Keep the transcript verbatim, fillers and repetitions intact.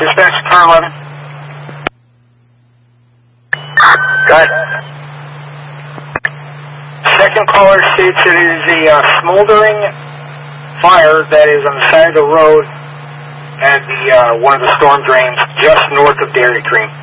Dispatch, car eleven. Go ahead. Second caller states that it is a uh, smoldering fire that is on the side of the road at the uh, one of the storm drains just north of Dairy Cream.